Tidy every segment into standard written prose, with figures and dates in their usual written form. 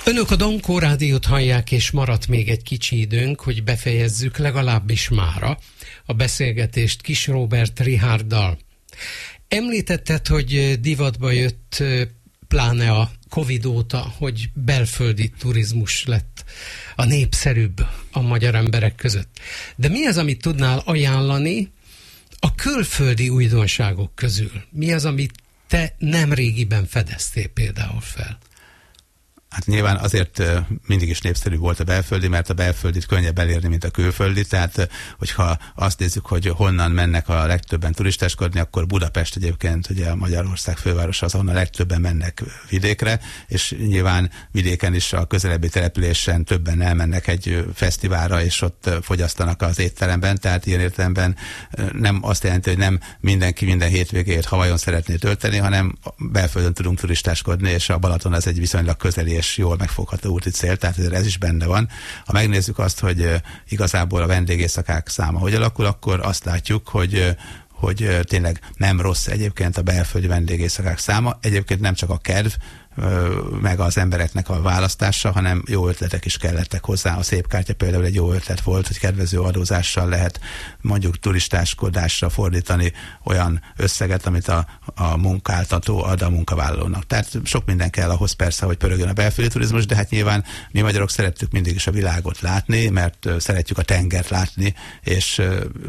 Önök a Dankó Rádiót hallják, és maradt még egy kicsi időnk, hogy befejezzük legalábbis mára a beszélgetést Kiss Róbert Richárddal. Említetted, hogy divatba jött pláne a Covid óta, hogy belföldi turizmus lett a népszerűbb a magyar emberek között. De mi az, amit tudnál ajánlani a külföldi újdonságok közül? Mi az, amit te nemrégiben fedeztél például fel? Hát nyilván azért mindig is népszerű volt a belföldi, mert a belföldit könnyebb elérni, mint a külföldi. Tehát, hogyha azt nézzük, hogy honnan mennek a legtöbben turistáskodni, akkor Budapest egyébként, ugye a Magyarország fővárosa az, ahonnan a legtöbben mennek vidékre, és nyilván vidéken is a közelebbi településen többen elmennek egy fesztiválra, és ott fogyasztanak az étteremben. Tehát ilyen értelemben nem azt jelenti, hogy nem mindenki minden hétvégét Havajon szeretné tölteni, hanem belföldön tudunk turistáskodni, és a Balaton az egy viszonylag közeli és jól megfogható úti cél, tehát ez is benne van. Ha megnézzük azt, hogy igazából a vendégészakák száma hogy alakul, akkor azt látjuk, hogy tényleg nem rossz egyébként a belföldi vendégészakák száma. Egyébként nem csak a kedv, meg az embereknek a választása, hanem jó ötletek is kellettek hozzá. A szép kártya például egy jó ötlet volt, hogy kedvező adózással lehet mondjuk turistáskodásra fordítani olyan összeget, amit a munkáltató ad a munkavállalónak. Tehát sok minden kell ahhoz persze, hogy pörögjön a belföldi turizmus, de hát nyilván mi magyarok szerettük mindig is a világot látni, mert szeretjük a tengert látni, és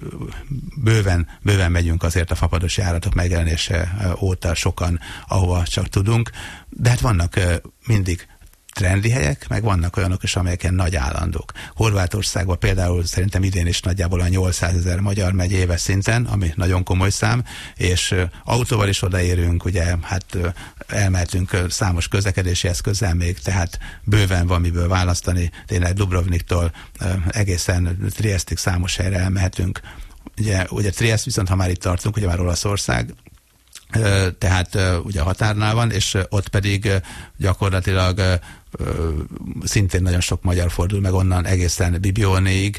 bőven megyünk azért a fapados járatok megjelenése óta sokan, ahova csak tudunk. De hát vannak mindig trendi helyek, meg vannak olyanok is, amelyeken nagy állandók. Horvátországban például szerintem idén is nagyjából a 800 000 magyar megy éves szinten, ami nagyon komoly szám, és autóval is odaérünk, ugye, hát elmehetünk számos közlekedési eszközzel még, tehát bőven van miből választani, tényleg Dubrovniktól egészen Triestig számos helyre elmehetünk. Ugye Triest viszont, ha már itt tartunk, ugye már Olaszország, tehát ugye a határnál van, és ott pedig gyakorlatilag szintén nagyon sok magyar fordul meg onnan egészen Bibiónéig,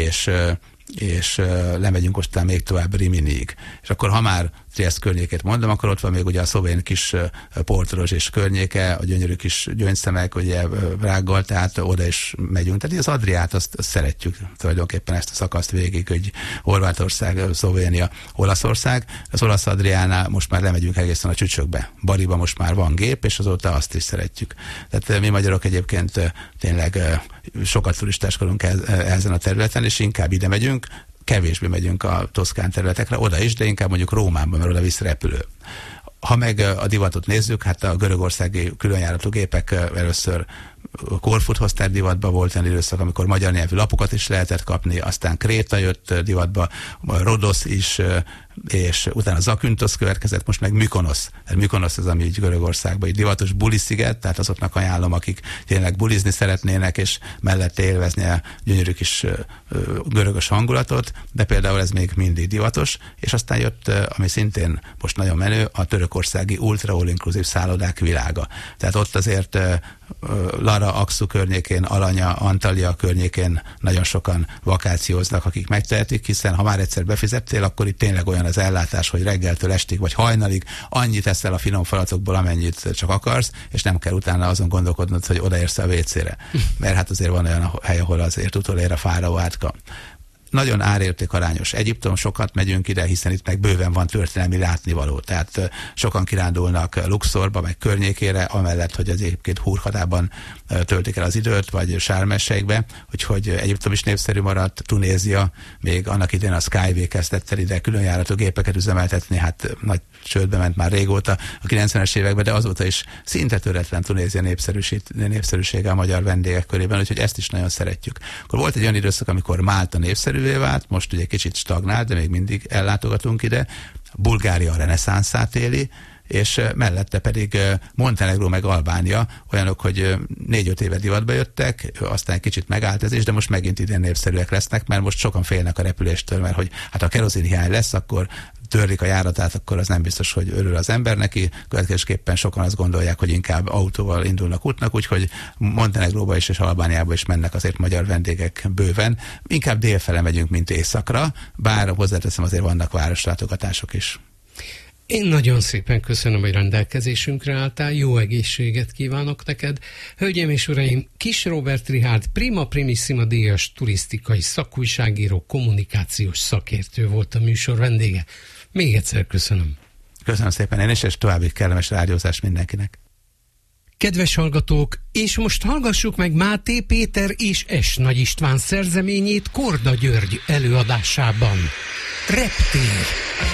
és lemegyünk aztán még tovább Riminiig. És akkor, ha már Triest környékét mondom, akkor ott van még ugye a szlovén kis Portorož és környéke, a gyönyörű kis gyöngyszemek, ugye Prággal, tehát oda is megyünk. Tehát az Adriát azt szeretjük tulajdonképpen, ezt a szakaszt végig, hogy Horvátország, Szlovénia, Olaszország. Az olasz Adriánál most már lemegyünk egészen a csücsökbe. Bariba most már van gép, és azóta azt is szeretjük. Tehát mi magyarok egyébként tényleg sokat turistáskodunk ezen a területen, és inkább ide megyünk, kevésbé megyünk a toszkán területekre, oda is, de inkább mondjuk Rómában, mert oda visz repülő. Ha meg a divatot nézzük, hát a görögországi különjáratú gépek először Korfut hozták divatba, volt olyan időszak, amikor magyar nyelvű lapokat is lehetett kapni, aztán Kréta jött divatba, Rodosz is, és utána Zaküntosz következett, most meg Mykonosz. Mykonosz az, ami így Görögországban így divatos bulisziget, tehát azoknak ajánlom, akik tényleg bulizni szeretnének, és mellette élvezni a gyönyörű kis görögös hangulatot, de például ez még mindig divatos, és aztán jött, ami szintén most nagyon menő, a törökországi ultra all-inclusive szállodák világa. Tehát ott azért Lara, Aksu környékén, Alanya, Antalya környékén nagyon sokan vakációznak, akik megtehetik, hiszen ha már egyszer befizettél, akkor itt tényleg olyan az ellátás, hogy reggeltől estig vagy hajnalig annyit eszel a finom falatokból, amennyit csak akarsz, és nem kell utána azon gondolkodnod, hogy odaérsz a WC-re. Mert hát azért van olyan hely, ahol azért utolér a fáraó átka. Nagyon árértékarányos. Egyiptom, sokat megyünk ide, hiszen itt meg bőven van történelmi látnivaló. Tehát sokan kirándulnak Luxorba, meg környékére, amellett, hogy az egyébként Hurghadában töltik el az időt, vagy Sharm el-Sheikbe, úgyhogy Egyiptom is népszerű maradt, Tunézia, még annak idején a Skyway kezdett el ide különjáratú gépeket üzemeltetni, hát nagy csődbe ment már régóta, a 90-es években, de azóta is szinte töretlen Tunézia népszerűsége a magyar vendégek körében, úgyhogy ezt is nagyon szeretjük. Akkor volt egy olyan időszak, amikor Málta népszerűvé vált, most ugye kicsit stagnált, de még mindig ellátogatunk ide. Bulgária a reneszánszát éli, és mellette pedig Montenegró meg Albánia olyanok, hogy 4-5 éve divatba jöttek, aztán egy kicsit megállt ez is, de most megint idén népszerűek lesznek, mert most sokan félnek a repüléstől, mert hogy hát ha kerozinhiány lesz, akkor törlik a járatát, akkor az nem biztos, hogy örül az ember neki. Következésképpen sokan azt gondolják, hogy inkább autóval indulnak útnak, úgyhogy Montenegróba is és Albániába is mennek azért magyar vendégek bőven. Inkább délfele megyünk, mint északra, bár hozzáteszem, azért vannak városlátogatások is. Én nagyon szépen köszönöm, hogy rendelkezésünkre álltál, jó egészséget kívánok neked. Hölgyeim és uraim, Kiss Róbert Richárd Prima Primissima díjas turisztikai szakújságíró, kommunikációs szakértő volt a műsor vendége. Még egyszer köszönöm. Köszönöm szépen én is, és további kellemes rádiózást mindenkinek. Kedves hallgatók, és most hallgassuk meg Máté Péter és S. Nagy István szerzeményét Korda György előadásában. Reptér.